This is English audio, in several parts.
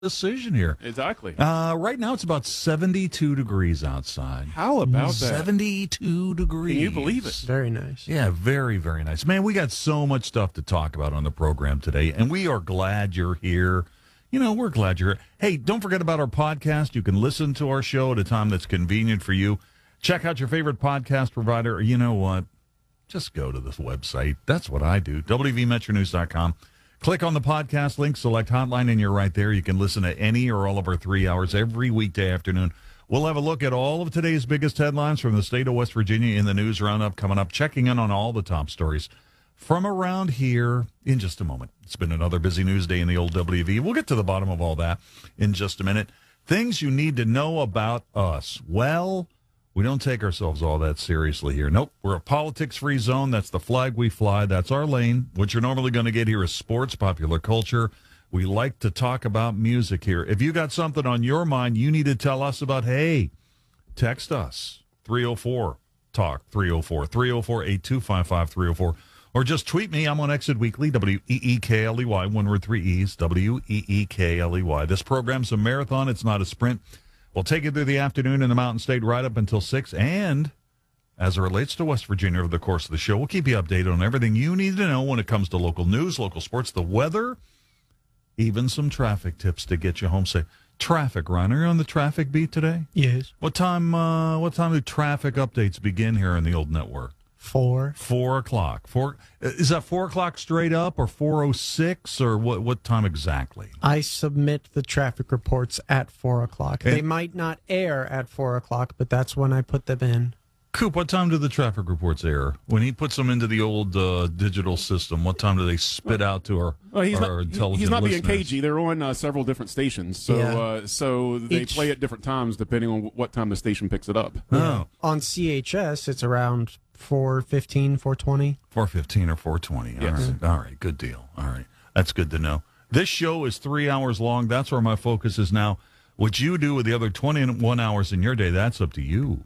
decision here. Exactly. Right now it's about 72 degrees outside. How about that? 72 degrees. Can you believe it? Very nice. Yeah, very, very nice. Man, we got so much stuff to talk about on the program today, and we are glad you're here. You know, we're glad you're here. Hey, don't forget about our podcast. You can listen to our show at a time that's convenient for you. Check out your favorite podcast provider. Or you know what? Just go to this website. That's what I do, WVMetroNews.com. Click on the podcast link, select Hotline, and you're right there. You can listen to any or all of our 3 hours every weekday afternoon. We'll have a look at all of today's biggest headlines from the state of West Virginia in the news roundup coming up, checking in on all the top stories from around here in just a moment. It's been another busy news day in the old WV. We'll get to the bottom of all that in just a minute. Things you need to know about us. Well, we don't take ourselves all that seriously here. Nope, we're a politics-free zone. That's the flag we fly. That's our lane. What you're normally going to get here is sports, popular culture. We like to talk about music here. If you got something on your mind you need to tell us about, hey, text us, 304-TALK, 304-825-5304. Or just tweet me. I'm on Exit Weekly, WEEKLEY, one word, 3 E's, WEEKLEY. This program's a marathon. It's not a sprint. We'll take you through the afternoon in the Mountain State right up until 6. And as it relates to West Virginia over the course of the show, we'll keep you updated on everything you need to know when it comes to local news, local sports, the weather, even some traffic tips to get you home safe. Traffic, Ryan, are you on the traffic beat today? Yes. What time do traffic updates begin here in the old network? 4. 4 o'clock. Is that 4 o'clock straight up or 4:06 or what time exactly? I submit the traffic reports at 4 o'clock. They might not air at 4 o'clock, but that's when I put them in. Coop, what time do the traffic reports air? When he puts them into the old digital system, what time do they spit out to our intelligent He's not listeners? being cagey. They're on several different stations, so they play at different times depending on what time the station picks it up. Oh. On CHS, it's around 4:15, 4:20. 4:15 or 4:20. Yes. All right. Good deal. All right. That's good to know. This show is 3 hours long. That's where my focus is now. What you do with the other 21 hours in your day, that's up to you.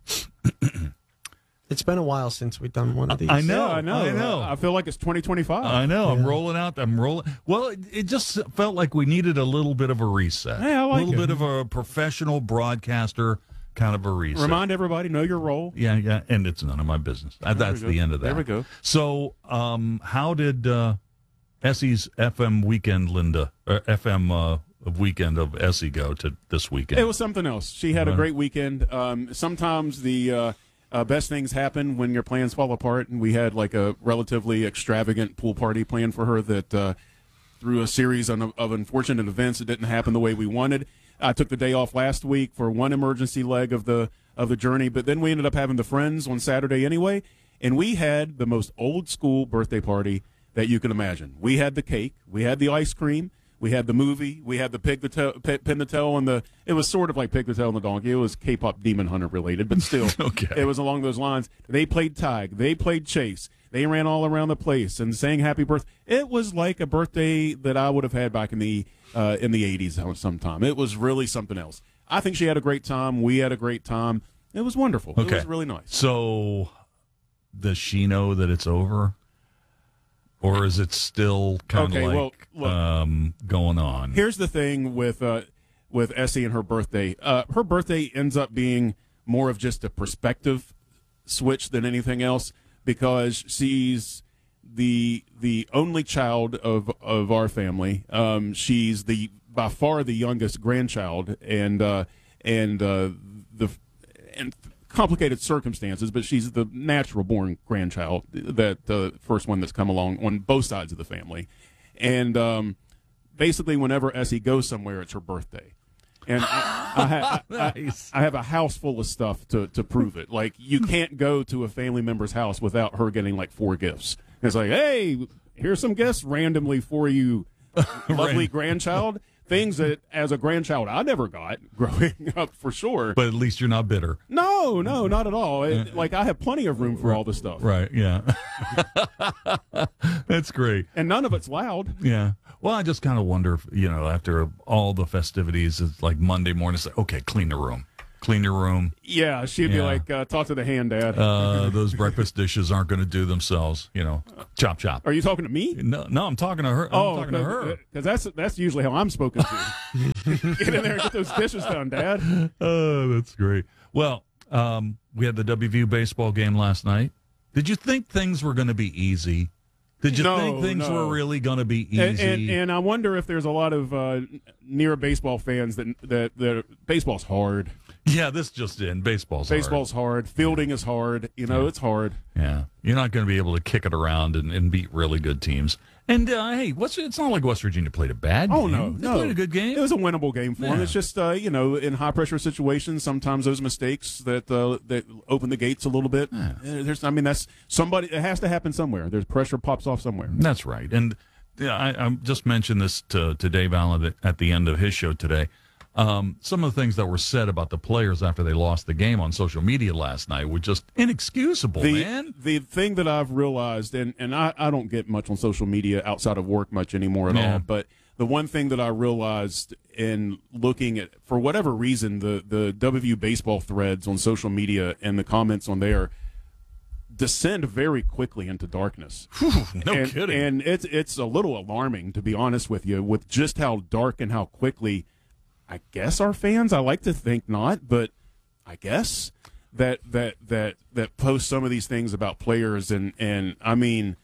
It's been a while since we've done one of these. I know. I feel like it's 2025. I know. I'm rolling out. Well, it just felt like we needed a little bit of a reset. Hey, I like a little it. bit of a professional broadcaster kind of a reset. Remind everybody, know your role. Yeah, and it's none of my business. That's the end of that. There we go. So, how did Essie's FM weekend, Linda, or FM weekend of Essie go to this weekend? It was something else. She had a great weekend. Sometimes the best things happen when your plans fall apart, and we had like a relatively extravagant pool party planned for her that through a series of unfortunate events, it didn't happen the way we wanted. I took the day off last week for one emergency leg of the journey, but then we ended up having the friends on Saturday anyway, and we had the most old school birthday party that you can imagine. We had the cake, we had the ice cream, we had the movie, we had the pin the tail on the. It was sort of like Pig the Tail on the Donkey. It was K-pop Demon Hunter related, but still, Okay. It was along those lines. They played tag, they played chase, they ran all around the place and sang happy birthday. It was like a birthday that I would have had back in the 80s sometime. It was really something else. I think she had a great time. We had a great time. It was wonderful. Okay. It was really nice. So, does she know that it's over? Or is it still kind of like going on? Here's the thing with Essie and her birthday. Her birthday ends up being more of just a perspective switch than anything else because she's the only child of our family. She's by far the youngest grandchild, and complicated circumstances, but she's the natural born grandchild, that the first one that's come along on both sides of the family. And basically whenever Essie goes somewhere, it's her birthday. And I have a house full of stuff to prove it. Like, you can't go to a family member's house without her getting like 4 gifts. It's like, hey, here's some gifts randomly for you, lovely grandchild. Things that, as a grandchild, I never got growing up, for sure. But at least you're not bitter. No, not at all. Like, I have plenty of room for all this stuff. Right, yeah. That's great. And none of it's loud. Yeah. Well, I just kind of wonder if, after all the festivities, it's like Monday morning, it's like, okay, clean the room. clean your room. Yeah, she'd be like, talk to the hand, Dad. Those breakfast dishes aren't going to do themselves. Chop, chop. Are you talking to me? No, I'm talking to her. I'm talking to her. Because that's usually how I'm spoken to. Get in there and get those dishes done, Dad. Oh, that's great. Well, we had the WVU baseball game last night. Did you think things were going to be easy? Did you think things were really going to be easy? And I wonder if there's a lot of near baseball fans that baseball's hard. Yeah, this just in. Baseball's hard. Fielding is hard. It's hard. Yeah. You're not going to be able to kick it around and beat really good teams. And, hey, it's not like West Virginia played a bad game. Oh, no. They played a good game. It was a winnable game for them. It's just, in high-pressure situations, sometimes those mistakes that open the gates a little bit. Yeah. That's somebody. It has to happen somewhere. There's pressure pops off somewhere. That's right. And I just mentioned this to Dave Allen at the end of his show today. Some of the things that were said about the players after they lost the game on social media last night were just inexcusable, man. The thing that I've realized, and I don't get much on social media outside of work much anymore at all, but the one thing that I realized in looking at, for whatever reason, the WVU baseball threads on social media and the comments on there descend very quickly into darkness. No kidding. And it's a little alarming, to be honest with you, with just how dark and how quickly I guess our fans, I like to think not, but I guess that post some of these things about players, and I mean,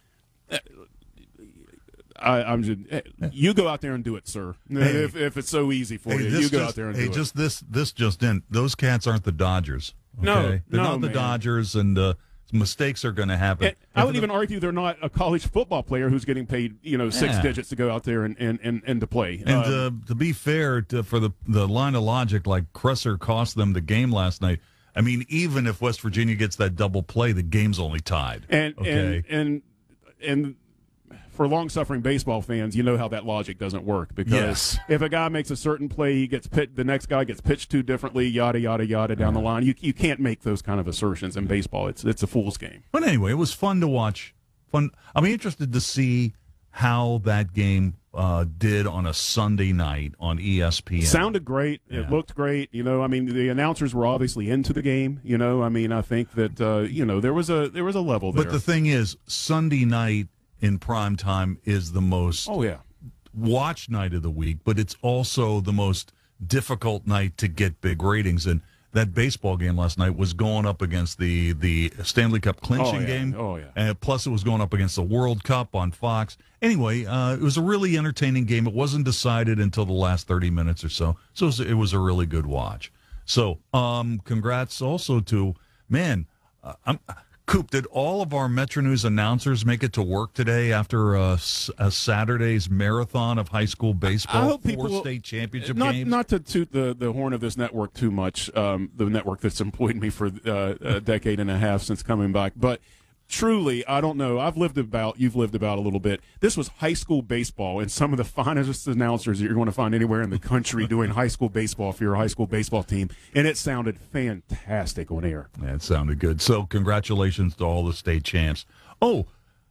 I'm just, you go out there and do it, sir. Hey, if it's so easy for you go out there and do it. This just in. Those cats aren't the Dodgers. Okay? No, they're not the man. Dodgers, and mistakes are going to happen. I would even argue they're not a college football player who's getting paid, 6 digits to go out there and to play. And to be fair, for the line of logic, like Cresser cost them the game last night. I mean, even if West Virginia gets that double play, the game's only tied. And for long-suffering baseball fans, you know how that logic doesn't work, because if a guy makes a certain play, he gets the next guy gets pitched to differently, yada yada yada down the line. You can't make those kind of assertions in baseball. It's a fool's game. But anyway, it was fun to watch. I'm interested to see how that game did on a Sunday night on ESPN. Sounded great. Yeah. It looked great. The announcers were obviously into the game. I think that there was a level there. But the thing is, Sunday night in prime time is the most watched night of the week, but it's also the most difficult night to get big ratings. And that baseball game last night was going up against the Stanley Cup clinching game. Oh, yeah. And plus it was going up against the World Cup on Fox. Anyway, it was a really entertaining game. It wasn't decided until the last 30 minutes or so. So it was a really good watch. So congrats also to, Coop, did all of our Metro News announcers make it to work today after a Saturday's marathon of high school baseball, I hope people, state championship games? Not to toot the horn of this network too much, the network that's employed me for a decade and a half since coming back, but truly, I don't know. You've lived about a little bit. This was high school baseball, and some of the finest announcers that you're going to find anywhere in the country doing high school baseball for your high school baseball team, and it sounded fantastic on air. Yeah, it sounded good. So congratulations to all the state champs. Oh,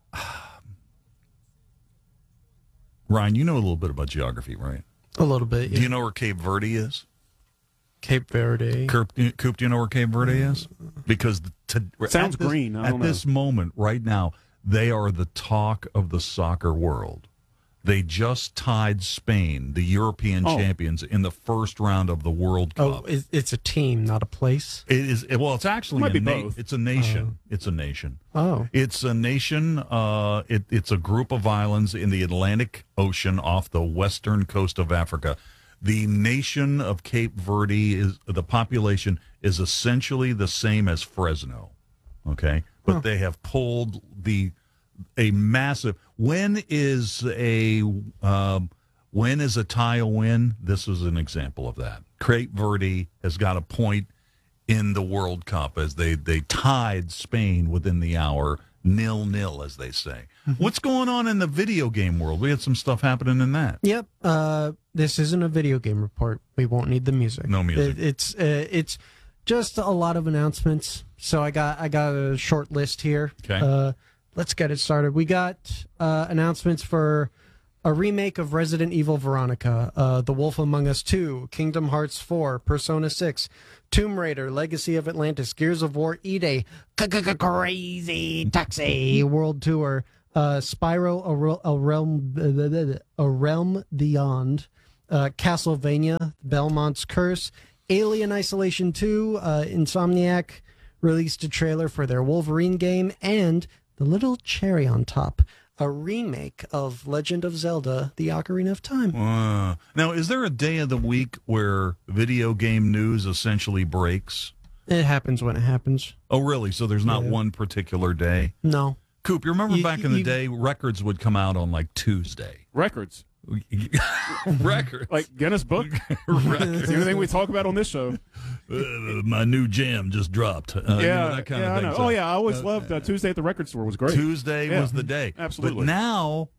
Ryan, you know a little bit about geography, right? A little bit, yeah. Do you know where Cape Verde is? Cape Verde. Coop, do you know where Cape Verde is? Because sounds green. I don't know. This moment, right now, they are the talk of the soccer world. They just tied Spain, the European champions, in the first round of the World Cup. Oh, it's a team, not a place? It is. Well, it's actually both. It's a nation. It's a nation. Oh. It's a nation. It's a group of islands in the Atlantic Ocean off the western coast of Africa. The nation of Cape Verde the population is essentially the same as Fresno, okay? But they have pulled a massive. When is a tie a win? This is an example of that. Cape Verde has got a point in the World Cup as they tied Spain within the hour. 0-0, as they say. Mm-hmm. What's going on in the video game world? We had some stuff happening in that. Yep. This isn't a video game report. We won't need the music. No music. It's just a lot of announcements. So I got a short list here. Okay. Let's get it started. We got announcements for a remake of Resident Evil Veronica, The Wolf Among Us 2, Kingdom Hearts 4, Persona 6, Tomb Raider, Legacy of Atlantis, Gears of War, Eat Crazy Taxi World Tour, Spyro, A Realm Beyond, Castlevania, Belmont's Curse, Alien Isolation 2, Insomniac released a trailer for their Wolverine game, and the little cherry on top, a remake of Legend of Zelda, The Ocarina of Time. Now, is there a day of the week where video game news essentially breaks? It happens when it happens. Oh, really? So there's not one particular day? No. Coop, you remember back in the day, records would come out on like Tuesday. Records. Records. Like Guinness Book. It's the only thing we talk about on this show. My new jam just dropped. That kind of I thing. know. So, I always loved Tuesday at the record store was great. Tuesday was the day. Absolutely. But now,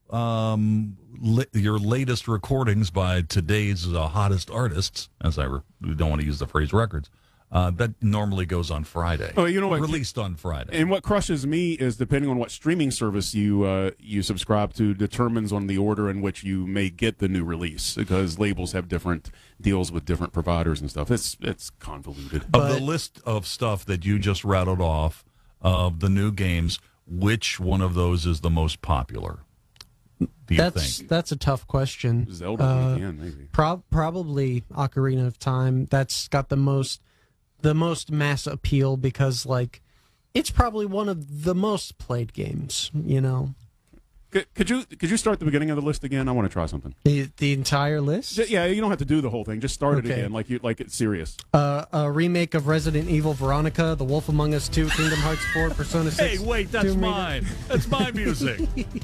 your latest recordings by today's hottest artists, as we don't want to use the phrase records, that normally goes on Friday. Oh, you know what? Released on Friday. And what crushes me is depending on what streaming service you subscribe to determines on the order in which you may get the new release, because labels have different deals with different providers and stuff. It's convoluted. Of the list of stuff that you just rattled off of the new games, which one of those is the most popular? Do you think? That's a tough question. Zelda again, maybe. Probably Ocarina of Time. That's got the most mass appeal because, like, it's probably one of the most played games, you know. Could you start the beginning of the list again? I want to try something. The entire list? Yeah, you don't have to do the whole thing. Just start it again, like it's serious. A remake of Resident Evil Veronica, The Wolf Among Us 2, Kingdom Hearts 4, Persona 6. Hey, wait, that's mine. That's my music.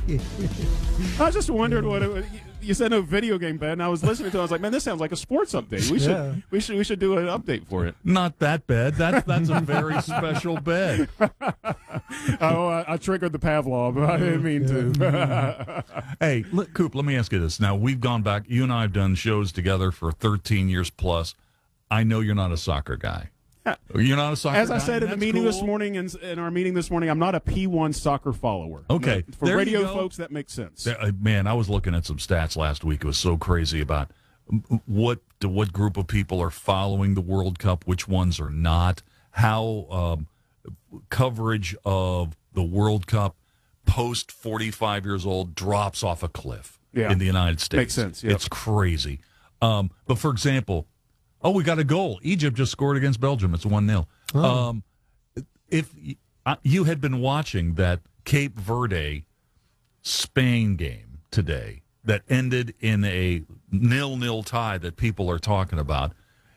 I just wondered what it was. You said no video game bed, and I was listening to it. I was like, man, this sounds like a sports update. We should do an update for it. Not that bed. That's a very special bed. I triggered the Pavlov. I didn't mean to. Hey, Coop, let me ask you this. Now, we've gone back. You and I have done shows together for 13 years plus. I know you're not a soccer guy. You're not a soccer guy? As I said in the meeting this morning, in our meeting this morning, I'm not a P1 soccer follower. Okay. For radio folks, that makes sense. Man, I was looking at some stats last week. It was so crazy about what group of people are following the World Cup, which ones are not, how coverage of the World Cup post 45 years old drops off a cliff in the United States. Makes sense. Yep. It's crazy. But for example, we got a goal. Egypt just scored against Belgium. It's 1-0. Oh. If you had been watching that Cape Verde Spain game today that ended in a 0-0 tie that people are talking about,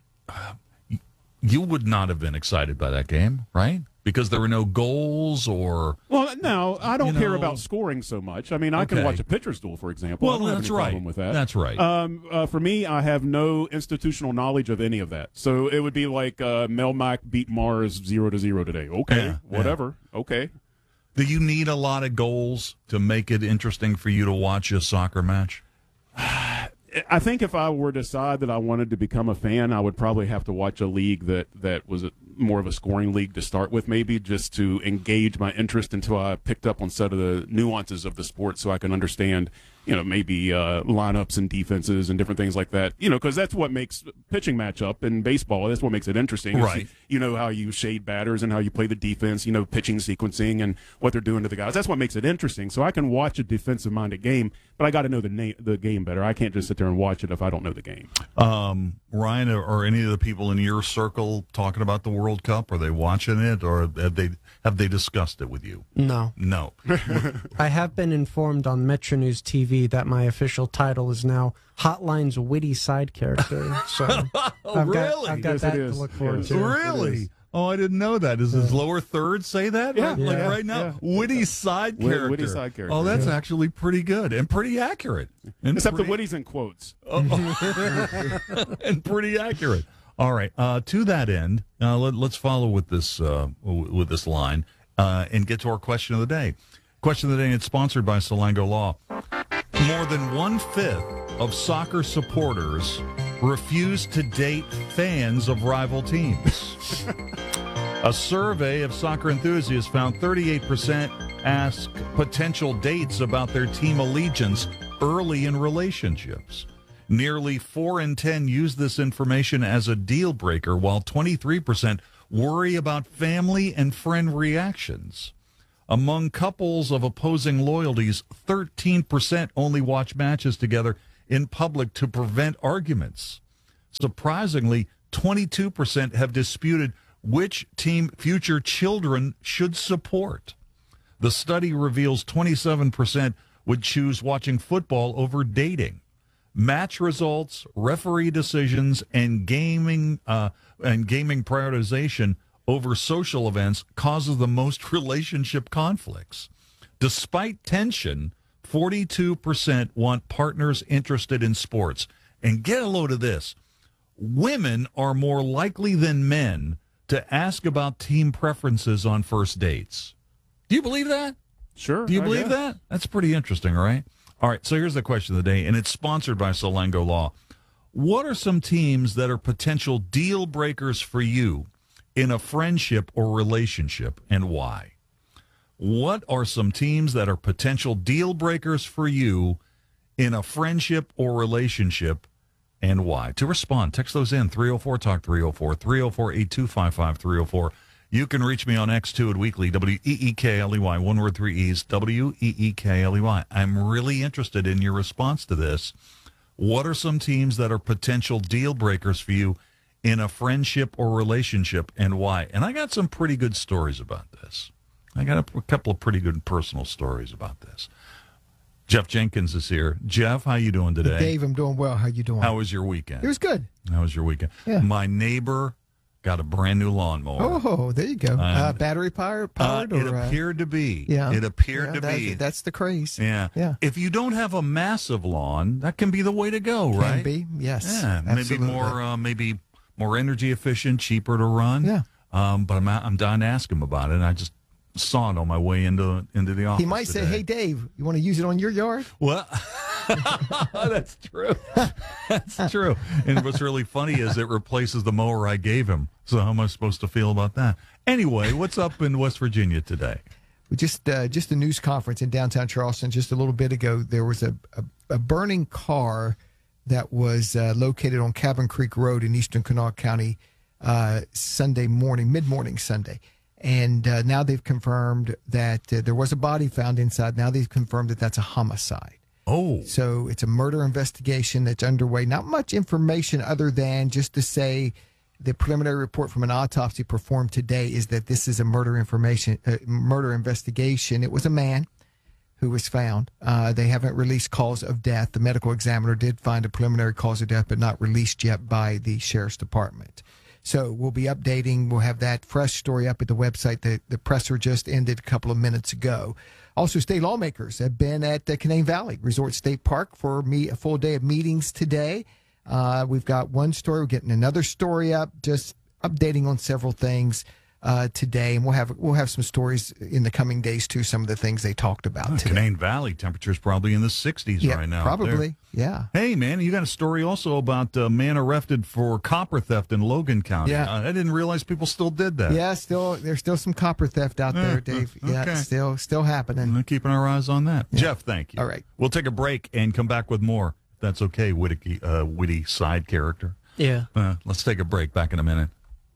you would not have been excited by that game, right? Because there were no goals or... Well, no, I don't care about scoring so much. I mean, I can watch a pitcher's duel, for example. Well, I don't have any problem with that. That's right. For me, I have no institutional knowledge of any of that. So it would be like Melmac beat Mars 0-0 today. Okay, whatever. Okay. Do you need a lot of goals to make it interesting for you to watch a soccer match? I think if I were to decide that I wanted to become a fan, I would probably have to watch a league that was more of a scoring league to start with, maybe just to engage my interest until I picked up on some of the nuances of the sport so I can understand, maybe lineups and defenses and different things like that, because that's what makes pitching matchup in baseball. That's what makes it interesting. Right. You know how you shade batters and how you play the defense, pitching sequencing and what they're doing to the guys. That's what makes it interesting. So I can watch a defensive-minded game, but I got to know the game better. I can't just sit there and watch it if I don't know the game. Ryan, are any of the people in your circle talking about the World Cup? Are they watching it, or have they discussed it with you? No. I have been informed on Metro News TV that my official title is now Hotline's witty side character. So I've got Yes, that it to is. look forward Yes. to. Really? Oh, I didn't know that. Does his lower third say that? Yeah. Like Yeah. right now? Yeah. Witty side character. Witty side character. Oh, that's actually pretty good and pretty accurate. And Except the Woody's in quotes. and pretty accurate. All right. To that end, let's follow with this line and get to our question of the day. Question of the day is sponsored by Salango Law. More than 1/5 of soccer supporters refuse to date fans of rival teams. A survey of soccer enthusiasts found 38% ask potential dates about their team allegiance, early in relationships. Nearly 4 in 10 use this information as a deal breaker, while 23% worry about family and friend reactions. Among couples of opposing loyalties, 13% only watch matches together in public to prevent arguments. Surprisingly, 22% have disputed which team future children should support. The study reveals 27% would choose watching football over dating. Match results, referee decisions, and gaming prioritization over social events causes the most relationship conflicts. Despite tension, 42% want partners interested in sports. And get a load of this. Women are more likely than men to ask about team preferences on first dates. Do you believe that? Sure. Do you believe that? That's pretty interesting, right? All right, so here's the question of the day, and it's sponsored by Solango Law. What are some teams that are potential deal breakers for you in a friendship or relationship, and why? What are some teams that are potential deal breakers for you in a friendship or relationship, and why? To respond, text those in, 304-TALK, 304-304-8255, 304. You can reach me on X2 at Weekly, WEEKLEY, one word, 3 E's, WEEKLEY. I'm really interested in your response to this. What are some teams that are potential deal breakers for you in a friendship or relationship, and why? And I got some pretty good stories about this. I got a couple of pretty good personal stories about this. Jeff Jenkins is here. Jeff, how you doing today? Dave, I'm doing well. How you doing? How was your weekend? It was good. How was your weekend? Yeah. My neighbor got a brand new lawnmower. Oh, there you go. Battery powered? It appeared to be. Yeah. It appeared to be. That's the craze. Yeah. Yeah. If you don't have a massive lawn, that can be the way to go, right? Can be, yes. Yeah. Maybe more energy efficient, cheaper to run. Yeah. But I'm dying to ask him about it. And I just saw it on my way into the office. He might say, "Hey, Dave, you want to use it on your yard?" Well, that's true. That's true. And what's really funny is it replaces the mower I gave him. So how am I supposed to feel about that? Anyway, what's up in West Virginia today? Just a news conference in downtown Charleston. Just a little bit ago, there was a burning car that was located on Cabin Creek Road in eastern Kanawha County Sunday morning, mid-morning Sunday. And now they've confirmed that there was a body found inside. Now they've confirmed that that's a homicide. Oh. So it's a murder investigation that's underway. Not much information other than just to say the preliminary report from an autopsy performed today is that this is a murder investigation. It was a man who was found. They haven't released cause of death. The medical examiner did find a preliminary cause of death, but not released yet by the sheriff's department. So we'll be updating. We'll have that fresh story up at the website. The presser just ended a couple of minutes ago. Also, state lawmakers have been at Canaan Valley Resort State Park for a full day of meetings today. We've got one story. We're getting another story up, just updating on several things today, and we'll have some stories in the coming days too. Some of the things they talked about today. Canaan Valley temperature's probably in the 60s right now. Probably, yeah. Hey, man, you got a story also about a man arrested for copper theft in Logan County. Yeah. I didn't realize people still did that. Yeah, there's still some copper theft out there, Dave. Yeah, okay. still happening. We're keeping our eyes on that. Yeah. Jeff, thank you. All right. We'll take a break and come back with more. If that's okay, witty side character. Yeah. Let's take a break. Back in a minute.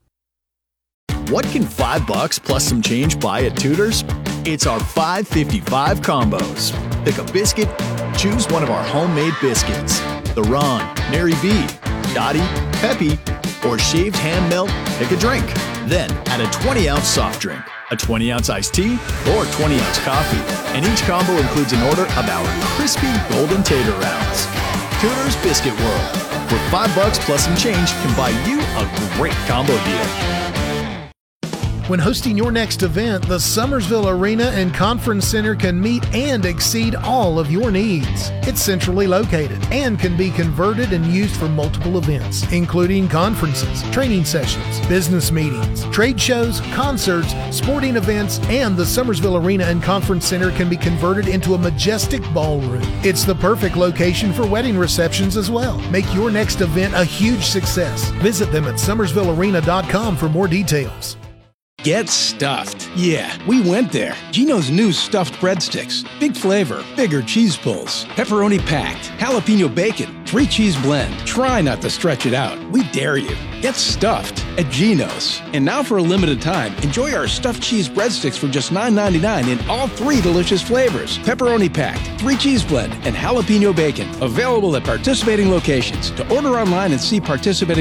What can $5 plus some change buy at Tudor's? It's our $5.55 combos. Pick a biscuit, choose one of our homemade biscuits. The Ron, Mary B, Dottie, Peppy, or shaved ham melt, pick a drink. Then add a 20-ounce soft drink, a 20-ounce iced tea, or 20-ounce coffee. And each combo includes an order of our crispy golden tater rounds. Tudor's Biscuit World, where $5 plus some change can buy you a great combo deal. When hosting your next event, the Summersville Arena and Conference Center can meet and exceed all of your needs. It's centrally located and can be converted and used for multiple events, including conferences, training sessions, business meetings, trade shows, concerts, sporting events, and the Summersville Arena and Conference Center can be converted into a majestic ballroom. It's the perfect location for wedding receptions as well. Make your next event a huge success. Visit them at summersvillearena.com for more details. Get stuffed. Yeah, we went there. Geno's new stuffed breadsticks. Big flavor, bigger cheese pulls, pepperoni packed, jalapeno bacon, 3-cheese blend. Try not to stretch it out. We dare you. Get stuffed at Geno's. And now for a limited time, enjoy our stuffed cheese breadsticks for just $9.99 in all 3 delicious flavors. Pepperoni packed, 3-cheese blend, and jalapeno bacon. Available at participating locations. To order online and see participating